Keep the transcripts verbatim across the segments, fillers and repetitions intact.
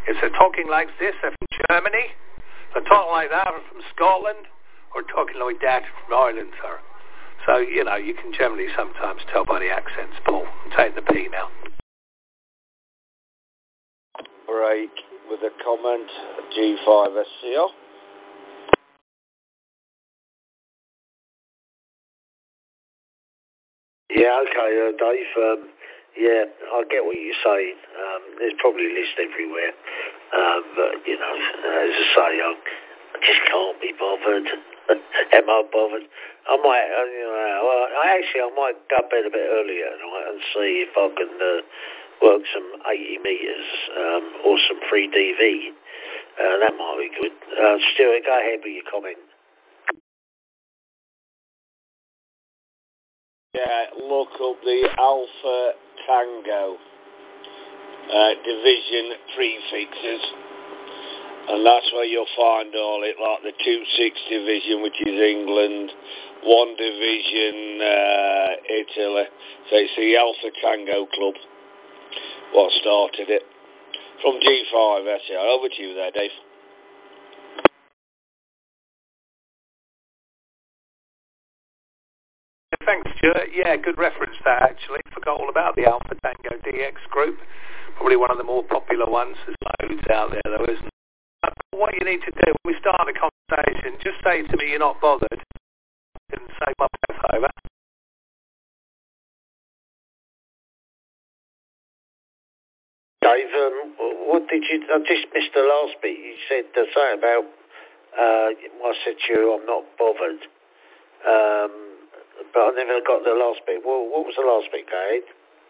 If they're talking like this, they're from Germany. If they're talking like that, they're from Scotland. Or talking like that from Ireland, sir. So, you know, you can generally sometimes tell by the accents, Paul. I'm taking the P now. Break with a comment, G five S C R. Yeah, okay, uh, Dave. Um, yeah, I get what you're saying. Um, there's probably a list everywhere. Um, but, you know, as I say, I, I just can't be bothered. Am I bothered? I might, uh, you know, well, I actually, I might go to bed a bit earlier tonight and see if I can uh, work some eighty metres um, or some free D V. Uh, that might be good. Uh, Stuart, go ahead with your comment. Yeah, look up the Alpha Tango uh, division prefixes, and that's where you'll find all it, like the two six division, which is England, one division uh, Italy. So it's the Alpha Tango Club what started it. From G five S R, over to you there, Dave. Thanks, Stuart. Yeah, good reference there, actually. Forgot all about the Alpha Tango D X group. Probably one of the more popular ones. There's loads out there, though, isn't there? What you need to do, when we start the conversation, just say to me you're not bothered and say my breath over. Dave, um, what did you, I just missed the last bit. You said the thing about, uh, I said to you, I'm not bothered. Um, but I never got the last bit. What, what was the last bit, go ahead?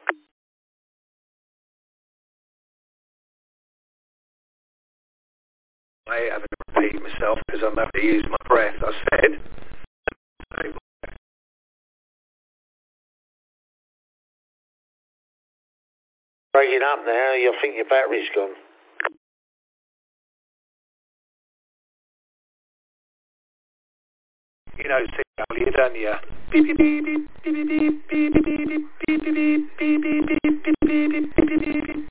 I haven't repeated myself because I'm having to use my breath. I said, Breaking up now, you think your battery's gone. you know, C W, don't you? Beep, beep, beep, beep, beep, beep, beep, beep, beep, beep, beep, beep, beep, beep, beep, beep, beep, beep, beep, beep.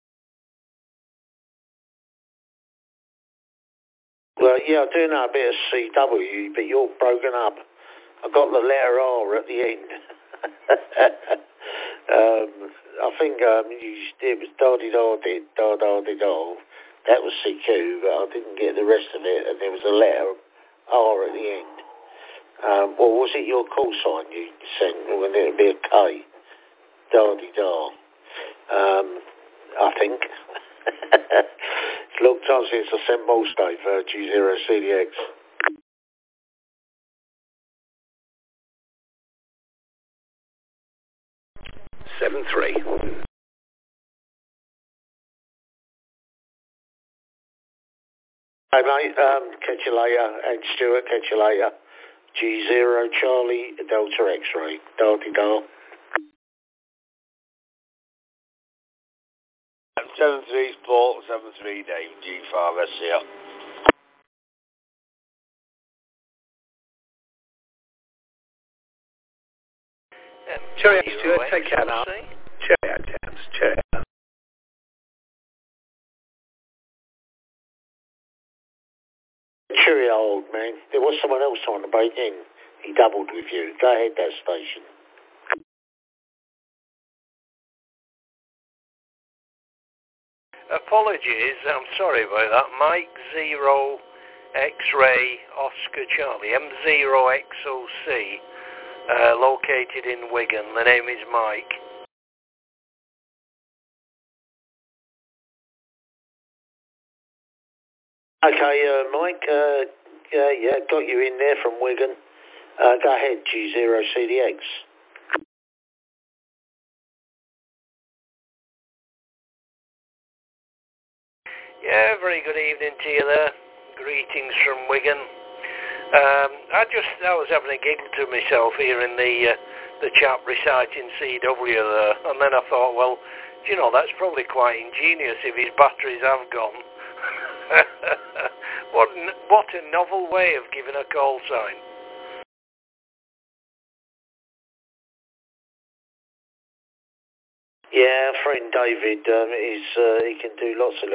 Well, yeah, I do know a bit of C W, but you're broken up. I got the letter R at the end. um, I think um, you, it was da-di-da-di, da-da-di-da. That was C Q, but I didn't get the rest of it, and there was a letter R at the end. Um, well, was it your call sign you sent, when it would be a K? Da-di-da. Um, I think. It's a long time since I sent Morse Day for G zero C D X. seven three. Hey mate, um, catch you later, and Stuart, catch you later. G zero Charlie Delta X-ray, da-di-da. seven three Paul, seven three Dave, G five S C R. Um, cheerio, Stuart. Take care now. Cheerio, Thames. Cheerio. Cheerio, old man. There was someone else trying to break in. He doubled with you. Go ahead, that station. Apologies, I'm sorry about that. Mike Zero X-Ray Oscar Charlie, M zero X O C, uh, located in Wigan. The name is Mike. Okay, uh, Mike, uh, yeah, yeah, got you in there from Wigan. Uh, go ahead, G zero C D X. Yeah, very good evening to you there. Greetings from Wigan. Um, I just, I was having a giggle to myself here in the uh, the chap reciting C W there, and then I thought, well, do you know, that's probably quite ingenious if his batteries have gone. what, what a novel way of giving a call sign. Yeah, friend David, um, is uh, he can do lots of